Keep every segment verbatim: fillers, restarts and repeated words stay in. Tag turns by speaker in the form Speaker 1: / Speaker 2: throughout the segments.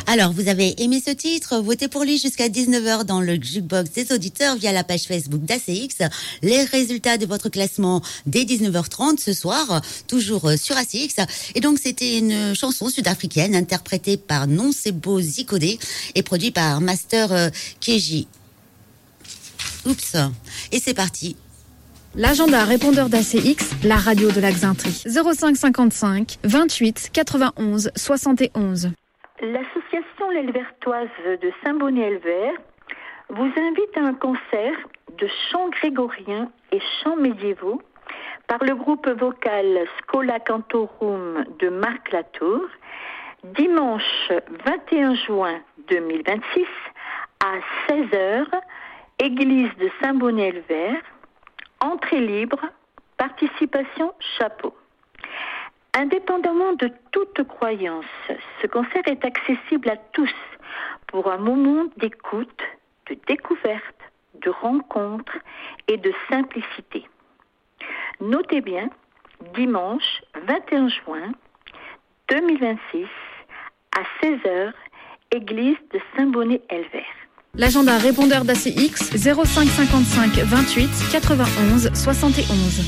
Speaker 1: Alors, vous avez aimé ce titre? Votez pour lui jusqu'à dix-neuf heures dans le jukebox des auditeurs via la page Facebook d'A C X. Les résultats de votre classement dès dix-neuf heures trente ce soir, toujours sur A C X. Et donc, c'était une chanson sud-africaine interprétée par Nonsebo Zikodé et produite par Master Keji. Oups. Et c'est parti.
Speaker 2: L'agenda répondeur d'A C X, la radio de la Xaintrie. zéro cinq cinquante-cinq vingt-huit quatre-vingt-onze soixante et onze.
Speaker 3: L'association L'Elvertoise de Saint-Bonnet-Elvert vous invite à un concert de chants grégoriens et chants médiévaux par le groupe vocal Schola Cantorum de Marc Latour, dimanche vingt et un juin deux mille vingt-six à seize heures, église de Saint-Bonnet-Elvert, entrée libre, participation chapeau. Indépendamment de toute croyance, ce concert est accessible à tous pour un moment d'écoute, de découverte, de rencontre et de simplicité. Notez bien, dimanche vingt et un juin deux mille vingt-six à seize heures, église de Saint-Bonnet-Elvert.
Speaker 2: L'agenda répondeur d'A C X, zéro cinq cinquante-cinq vingt-huit quatre-vingt-onze soixante et onze.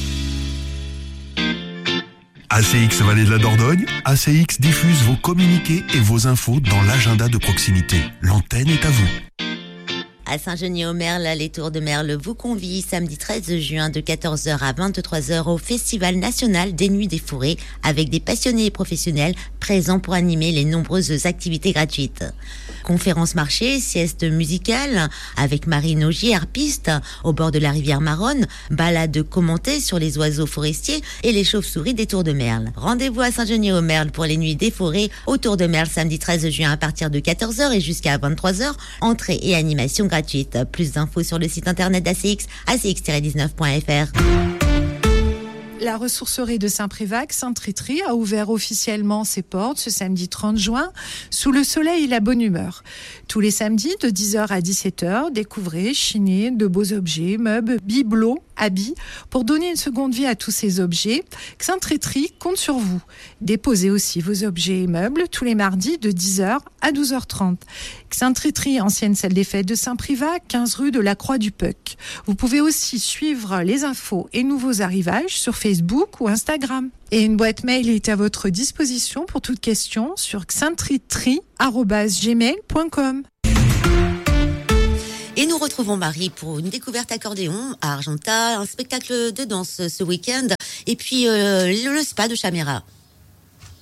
Speaker 4: A C X Vallée de la Dordogne, A C X diffuse vos communiqués et vos infos dans l'agenda de proximité. L'antenne est à vous.
Speaker 1: À Saint-Genis-au-Merle, les Tours de Merle vous convient samedi treize juin de quatorze heures à vingt-trois heures au Festival national des Nuits des Forêts avec des passionnés et professionnels présents pour animer les nombreuses activités gratuites. Conférences marché, sieste musicale avec Marine Augier, harpiste au bord de la rivière Maronne, balade commentée sur les oiseaux forestiers et les chauves-souris des Tours de Merle. Rendez-vous à Saint-Genis-au-Merle pour les Nuits des Forêts au Tours de Merle samedi treize juin à partir de quatorze heures et jusqu'à vingt-trois heures. Entrée et animation gratuite. Plus d'infos sur le site internet d'A C X, a c x tiret dix-neuf point f r.
Speaker 5: La ressourcerie de Saint-Prévac, Sainte-Tritry, a ouvert officiellement ses portes ce samedi trente juin, sous le soleil et la bonne humeur. Tous les samedis, de dix heures à dix-sept heures, découvrez, chinez de beaux objets, meubles, bibelots, habits, pour donner une seconde vie à tous ces objets. Sainte-Tritry compte sur vous. Déposez aussi vos objets et meubles tous les mardis de dix heures à douze heures trente. Sainte-Tritry, ancienne salle des fêtes de Saint-Privac, quinze rue de la Croix du Puck. Vous pouvez aussi suivre les infos et nouveaux arrivages sur Facebook ou Instagram. Et une boîte mail est à votre disposition pour toute question sur sainte-tritry arobase gmail point com.
Speaker 1: Et nous retrouvons Marie pour une découverte accordéon à Argentat, un spectacle de danse ce week-end et puis euh, le spa de Chaméra.